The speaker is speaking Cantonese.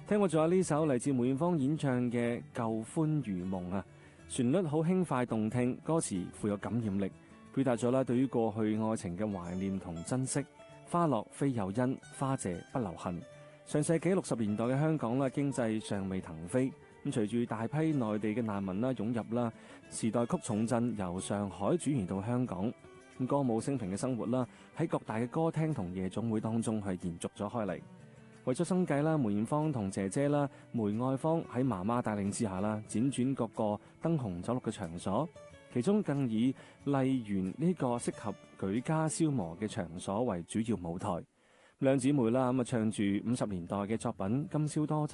聽過仲有呢首嚟自梅艷芳演唱嘅《舊歡如夢》啊，旋律好輕快動聽，歌詞富有感染力，表達咗對於過去愛情嘅懷念同珍惜。花落非有因，花謝不留痕。上世紀60年代嘅香港經濟尚未騰飛，咁隨住大批內地嘅難民湧入啦，時代曲重鎮由上海轉移到香港，咁歌舞升平嘅生活喺各大嘅歌廳同夜總會當中係延續咗開嚟。為咗生計梅艷芳同姐姐梅愛芳喺媽媽帶領之下輾轉各個燈紅酒綠嘅場所，其中更以麗園呢個適合舉家消磨嘅場所為主要舞台。兩姊妹唱住50年代嘅作品《今宵多